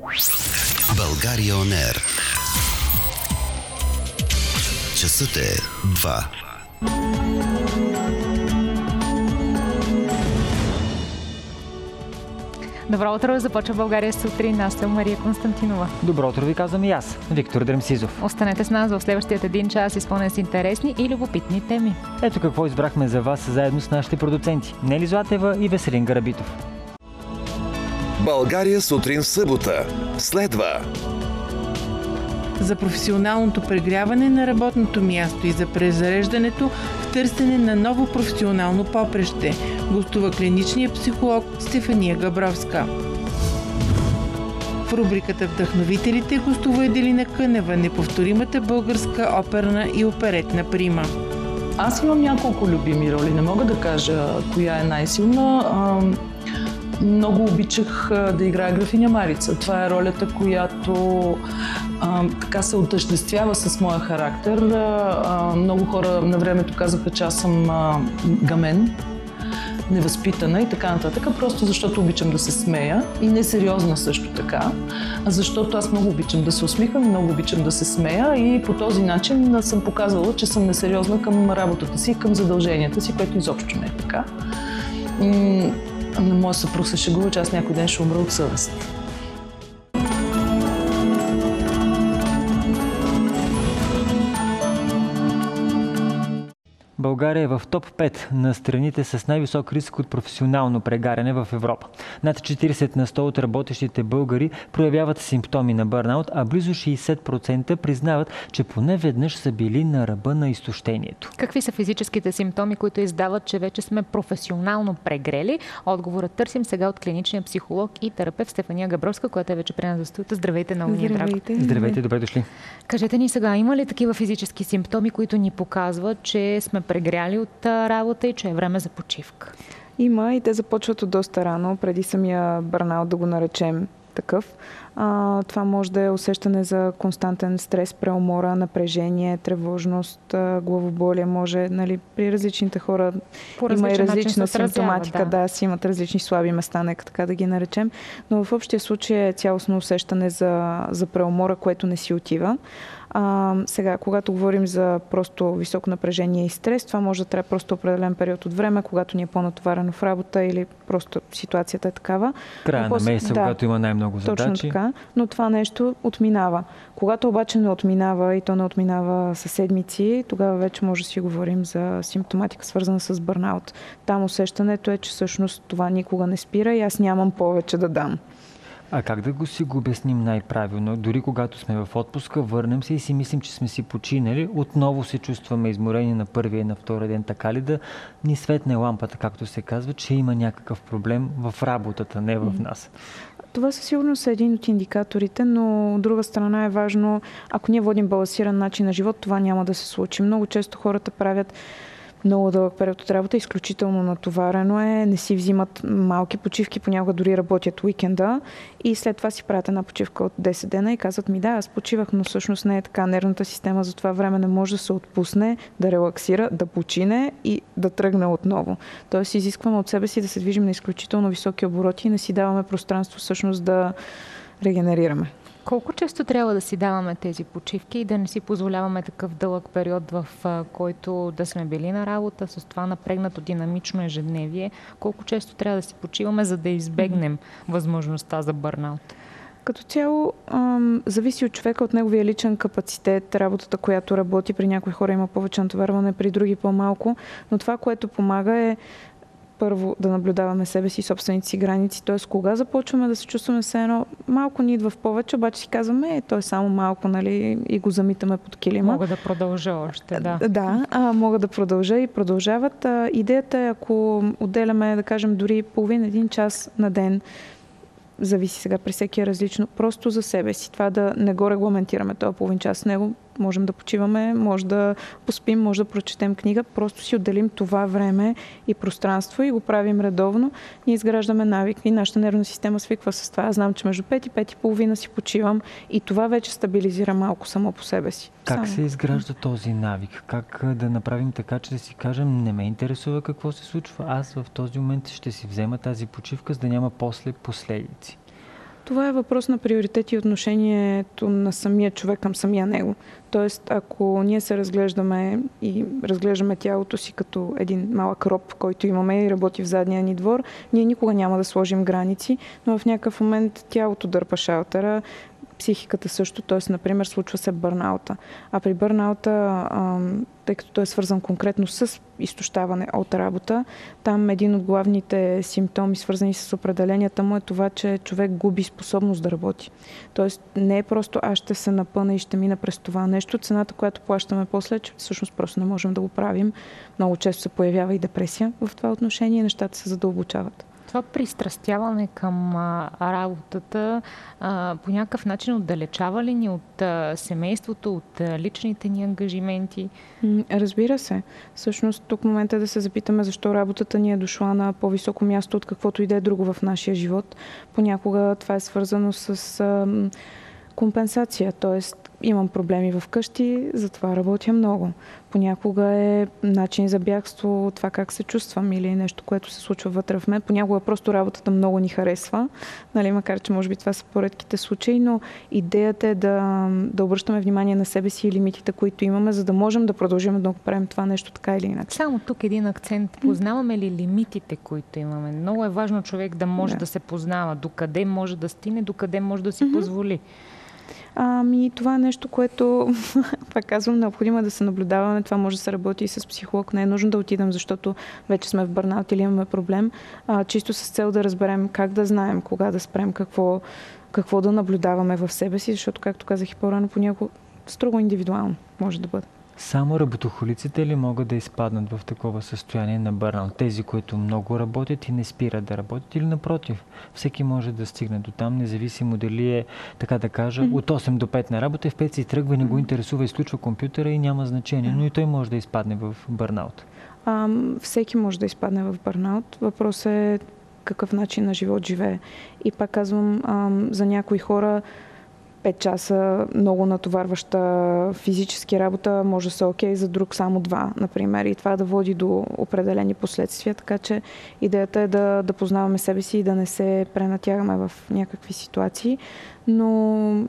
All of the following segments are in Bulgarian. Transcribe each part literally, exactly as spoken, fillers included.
България Он Ер. Часът е два. Добро утро, започва България сутрин. Аз съм Мария Константинова. Добро утро ви казвам и аз, Виктор Дремсизов. Останете с нас в следващият един час, изпълнен с интересни и любопитни теми. Ето какво избрахме за вас заедно с нашите продуценти Нели Златева и Веселин Гарабитов. България сутрин в събота. Следва за професионалното прегряване на работното място и за презареждането в търсене на ново професионално попреще. Гостува клиничният психолог Стефания Габровска. В рубриката Вдъхновителите гостува Еделина Кънева, неповторимата българска оперна и оперетна прима. Аз имам няколко любими роли, не мога да кажа коя е най-силна. Много обичах да играя графиня Марица. Това е ролята, която а, така се отъждествява с моя характер. А, много хора на времето казаха, че аз съм а, гамен, невъзпитана и така нататък, просто защото обичам да се смея и несериозна също така, защото аз много обичам да се усмихвам, много обичам да се смея и по този начин съм показвала, че съм несериозна към работата си, към задълженията си, което изобщо не е така. На моя съпруг се шегува, че аз някой ден ще умра от съвест. България е в топ пет на страните с най-висок риск от професионално прегаряне в Европа. Над четирийсет на сто от работещите българи проявяват симптоми на бърнаут, а близо шейсет процента признават, че поне веднъж са били на ръба на изтощението. Какви са физическите симптоми, които издават, че вече сме професионално прегрели? Отговорът търсим сега от клиничния психолог и терапевт Стефания Габровска, която е вече при нас в студиото. Здравейте, много ни е драго. Здравейте, добре дошли. Кажете ни сега, има ли такива физически симптоми, които ни показват, че сме прегряли от работа и че е време за почивка? Има и те започват от доста рано, преди самия бърнаут да го наречем такъв. А, това може да е усещане за константен стрес, преумора, напрежение, тревожност, главоболие. Може, нали, при различните хора има и различна симптоматика, да. да, си имат различни слаби места, нека така да ги наречем. Но в общия случай е цялостно усещане за, за преумора, което не си отива. А, сега, когато говорим за просто високо напрежение и стрес, това може да трябва просто определен период от време, когато ни е по-натоварено в работа или просто ситуацията е такава. Края на месеца, да, когато има най-много задачи. Точно така, но това нещо отминава. Когато обаче не отминава и то не отминава със седмици, тогава вече може да си говорим за симптоматика, свързана с бърнаут. Там усещането е, че всъщност това никога не спира и аз нямам повече да дам. А как да го си го обясним най-правилно? Дори когато сме в отпуска, върнем се и си мислим, че сме си починали, отново се чувстваме изморени на първия и на втория ден, така ли да ни светне лампата, както се казва, че има някакъв проблем в работата, не в нас? Това със сигурност са един от индикаторите, но от друга страна е важно, ако ние водим балансиран начин на живот, това няма да се случи. Много често хората правят много дълъг период от работа, изключително натоварено е, не си взимат малки почивки, понякога дори работят уикенда и след това си правят една почивка от десет дена и казват ми да, аз почивах, но всъщност не е така. Нервната система за това време не може да се отпусне, да релаксира, да почине и да тръгне отново. Тоест изискваме от себе си да се движим на изключително високи обороти и не си даваме пространство всъщност да регенерираме. Колко често трябва да си даваме тези почивки и да не си позволяваме такъв дълъг период, в който да сме били на работа с това напрегнато динамично ежедневие? Колко често трябва да си почиваме, за да избегнем възможността за бърнаут? Като цяло ам, зависи от човека, от неговия личен капацитет, работата, която работи. При някои хора има повече натоварване, при други по-малко. Но това, което помага е първо да наблюдаваме себе си, собствените си граници, т.е. кога започваме да се чувстваме все едно, малко ни идва в повече, обаче си казваме, е, то е само малко, нали, и го замитаме под килима. Мога да продължа още, да. Да, а, мога да продължа и продължават. А, идеята е, ако отделяме, да кажем, дори половин един час на ден, зависи сега, при всеки е различно, просто за себе си. Това да не го регламентираме, този половин час с него. Можем да почиваме, може да поспим, може да прочетем книга. Просто си отделим това време и пространство и го правим редовно. Ние изграждаме навик и нашата нервна система свиква с това. Аз знам, че между пет и пет и половина си почивам и това вече стабилизира малко само по себе си. Как само. се изгражда този навик? Как да направим така, че да си кажем, не ме интересува какво се случва. Аз в този момент ще си взема тази почивка, за да няма после последици. Това е въпрос на приоритет и отношението на самия човек към самия него. Тоест, ако ние се разглеждаме и разглеждаме тялото си като един малък роб, който имаме и работи в задния ни двор, ние никога няма да сложим граници, но в някакъв момент тялото дърпа шалтера, психиката също, т.е. например случва се бърнаута. А при бърнаута, тъй като той е свързан конкретно с изтощаване от работа, там един от главните симптоми, свързани с определенията му, е това, че човек губи способност да работи. Тоест не е просто аз ще се напъна и ще мина през това нещо. Цената, която плащаме после, че всъщност просто не можем да го правим. Много често се появява и депресия в това отношение и нещата се задълбочават. Това пристрастяване към а, работата а, по някакъв начин отдалечава ли ни от а, семейството, от а, личните ни ангажименти? Разбира се. Всъщност тук в момента е да се запитаме защо работата ни е дошла на по-високо място от каквото и да е друго в нашия живот. Понякога това е свързано с а, компенсация, т.е. имам проблеми в къщи, затова работя много. Понякога е начин за бягство, това как се чувствам или нещо, което се случва вътре в мен. Понякога просто работата много ни харесва, нали, макар че може би това са поредките случаи, но идеята е да, да обръщаме внимание на себе си и лимитите, които имаме, за да можем да продължим да го правим това нещо така или иначе. Само тук един акцент. Познаваме ли лимитите, които имаме? Много е важно човек да може да, да се познава, докъде може да стигне, докъде може да си mm-hmm. позволи. Ами, това е нещо, което, пак казвам, необходимо е да се наблюдаваме. Това може да се работи и с психолог. Не е нужно да отидем, защото вече сме в бърнаут или имаме проблем. А, чисто с цел да разберем как да знаем, кога да спрем, какво, какво да наблюдаваме в себе си, защото, както казах и по-рано, понякога строго индивидуално може да бъде. Само работохолиците ли могат да изпаднат в такова състояние на бърнаут? Тези, които много работят и не спират да работят, или напротив? Всеки може да стигне до там, независимо дали е, така да кажа, mm-hmm. от осем до пет на работа, в пет си тръгва, не го интересува, изключва компютъра и няма значение, mm-hmm. но и той може да изпадне в бърнаут. А, всеки може да изпадне в бърнаут. Въпросът е какъв начин на живот живее. И пак казвам, а, за някои хора пет часа много натоварваща физически работа може да са окей, за друг само два, например. И това да води до определени последствия. Така че идеята е да, да познаваме себе си и да не се пренатягаме в някакви ситуации. Но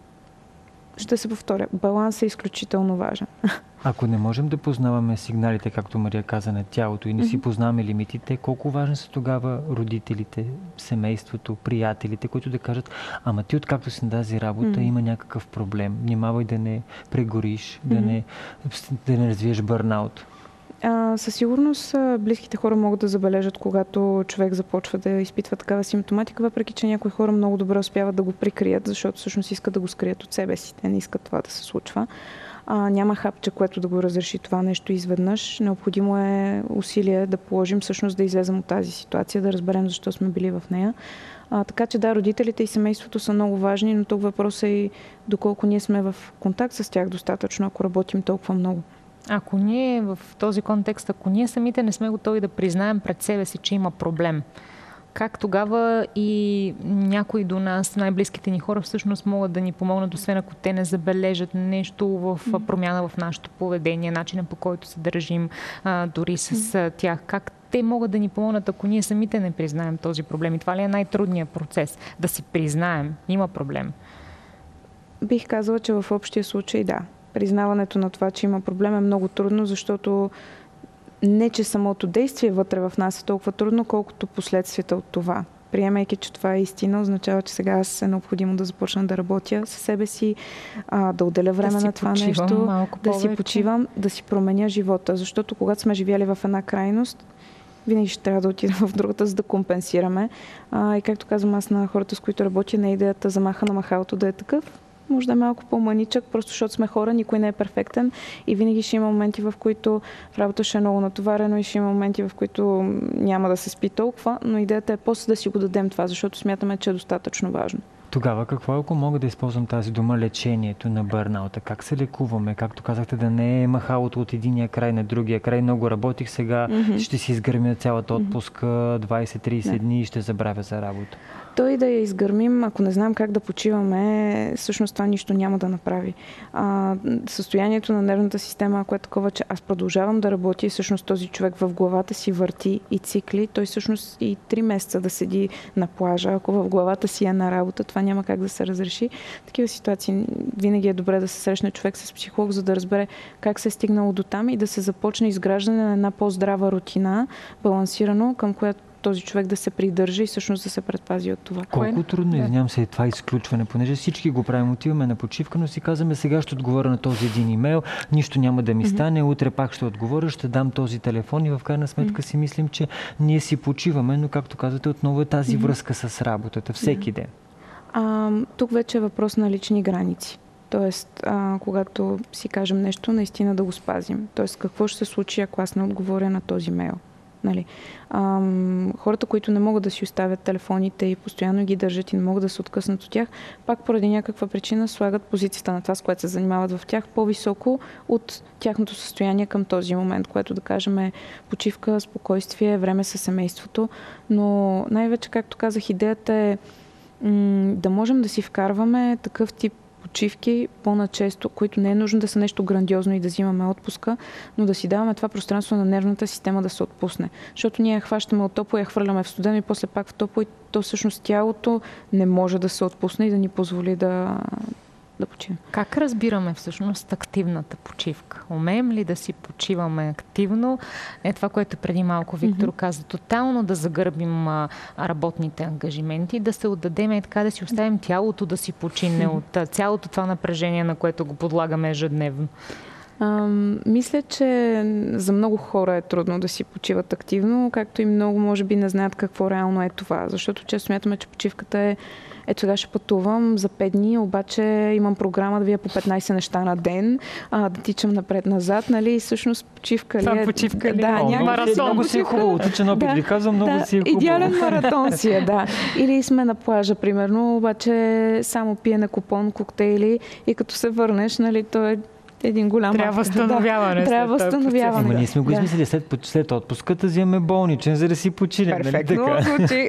ще се повторя. Баланс е изключително важен. Ако не можем да познаваме сигналите, както Мария каза, на тялото и не си познаваме лимитите, колко важни са тогава родителите, семейството, приятелите, които да кажат, ама ти откакто си на тази работа mm-hmm. има някакъв проблем. Внимавай да не прегориш, mm-hmm. да, не, да не развиеш бърнаут. А, със сигурност близките хора могат да забележат, когато човек започва да изпитва такава симптоматика, въпреки че някои хора много добре успяват да го прикрият, защото всъщност искат да го скрият от себе си. Те не искат това да се случва. А, няма хапче, което да го разреши това нещо изведнъж. Необходимо е усилие да положим, всъщност да излезем от тази ситуация, да разберем защо сме били в нея. А, така че да, родителите и семейството са много важни, но тук въпросът е и доколко ние сме в контакт с тях достатъчно, ако работим толкова много. Ако ние в този контекст, ако ние самите не сме готови да признаем пред себе си, че има проблем, как тогава и някои до нас, най-близките ни хора, всъщност могат да ни помогнат, освен ако те не забележат нещо в промяна в нашето поведение, начина по който се държим, а, дори с а, тях. Как те могат да ни помогнат, ако ние самите не признаем този проблем? И това ли е най-трудният процес? Да си признаем, има проблем. Бих казала, че в общия случай да. Признаването на това, че има проблем, е много трудно, защото не, че самото действие вътре в нас е толкова трудно, колкото последствията от това. Приемайки, че това е истина, означава, че сега аз е необходимо да започна да работя със себе си, а, да отделя време да на това нещо, да си почивам, да си променя живота. Защото когато сме живяли в една крайност, винаги ще трябва да отидем в другата, за да компенсираме. А, и както казвам аз на хората, с които работя, на идеята за маха на махалото да е такъв, може да е малко по-маничък, просто защото сме хора, никой не е перфектен и винаги ще има моменти, в които в работа ще е много натоварено и ще има моменти, в които няма да се спи толкова, но идеята е после да си го дадем това, защото смятаме, че е достатъчно важно. Тогава какво, ако мога да използвам тази дума, лечението на бърнаута? Как се лекуваме? Както казахте, да не е махалото от единия край на другия край. Много работих, сега mm-hmm. ще си изгърмя цялата отпуска двайсет-трийсет mm-hmm. дни и ще забравя за работа. той да я изгърмим, ако не знаем как да почиваме, всъщност това нищо няма да направи. А, състоянието на нервната система, ако е такова, че аз продължавам да работя и всъщност този човек в главата си върти и цикли, той всъщност и три месеца да седи на плажа, ако в главата си е на работа, това няма как да се разреши. В такива ситуации винаги е добре да се срещне човек с психолог, за да разбере как се е стигнало до там и да се започне изграждане на една по-здрава рутина, балансирано, към която този човек да се придържа и всъщност да се предпази от това. Колко Кое? трудно, извинявам се, е това изключване, понеже всички го правим, отиваме на почивка, но си казваме, сега ще отговоря на този един имейл, нищо няма да ми стане, утре пак ще отговоря, ще дам този телефон и в крайна сметка си мислим, че ние си почиваме, но както казвате, отново е тази връзка с работата, всеки ден. А, тук вече е въпрос на лични граници. Тоест, а, когато си кажем нещо, наистина да го спазим. Тоест, какво ще се случи, ако аз не отговоря на този мейл? Нали? Ам, хората, които не могат да си оставят телефоните и постоянно ги държат и не могат да се откъснат от тях, пак поради някаква причина слагат позицията на това, с което се занимават в тях, по-високо от тяхното състояние към този момент, което да кажем е почивка, спокойствие, време със семейството. Но най-вече, както казах, идеята е м- да можем да си вкарваме такъв тип почивки по-начесто, които не е нужно да са нещо грандиозно и да взимаме отпуска, но да си даваме това пространство на нервната система да се отпусне. Защото ние я хващаме от топло, я хвърляме в студено и после пак в топло и то всъщност тялото не може да се отпусне и да ни позволи да, да почиваме. Как разбираме всъщност активната почивка? Умеем ли да си почиваме активно? Е това, което преди малко Виктор mm-hmm. каза. Тотално да загърбим а, работните ангажименти, да се отдадем и така да си оставим тялото да си почине mm-hmm. от а, цялото това напрежение, на което го подлагаме ежедневно. А, мисля, че за много хора е трудно да си почиват активно, както и много може би не знаят какво реално е това. Защото често смятаме, че почивката е ето сега ще пътувам за пет дни, обаче имам програма да вия по петнайсет неща на ден, а, да тичам напред-назад, нали? И всъщност почивка ли е? Това почивка ли? Да, О, някакъв... маратон. Много си е хубаво. Тичен опит да, ви казвам, много да, си е хубаво. Идеален маратон си е, да. Или сме на плажа, примерно, обаче само пие на купон, коктейли и като се върнеш, нали, то е един голям Трябва възстановяване. Да, трябва възстановяване. Ама ние сме го да. измислили след, след отпуската, взимаме болничен, за да си починем. Перфектно нали звучи.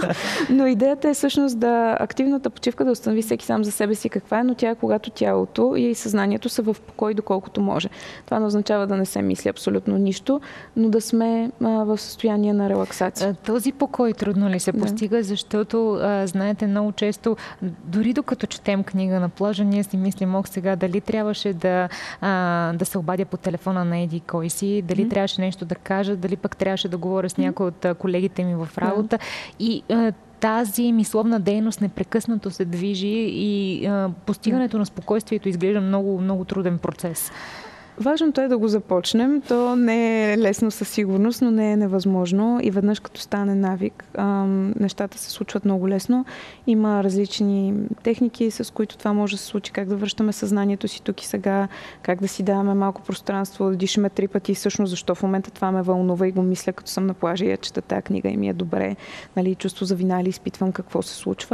Но идеята е всъщност да активната почивка да установи всеки сам за себе си каква е, но тя е когато тялото и съзнанието са в покой доколкото може. Това не означава да не се мисли абсолютно нищо, но да сме а, в състояние на релаксация. Този покой трудно ли се да. постига, защото а, знаете много често, дори докато четем книга на плажа, ние си мислим, ох сега дали трябваше да А, да се обадя по телефона на еди кой си, дали mm. трябваше нещо да кажа, дали пък трябваше да говоря с някой от колегите ми в работа. Yeah. И а, тази мисловна дейност непрекъснато се движи и а, постигането mm. на спокойствието изглежда много, много труден процес. Важното е да го започнем. То не е лесно със сигурност, но не е невъзможно. И веднъж като стане навик, ам, нещата се случват много лесно. Има различни техники, с които това може да се случи. Как да връщаме съзнанието си тук и сега, как да си даваме малко пространство, да дишаме три пъти. И всъщност защо в момента това ме вълнува и го мисля, като съм на плажа и я чета тази книга и ми е добре. Нали, чувство за вина или изпитвам какво се случва.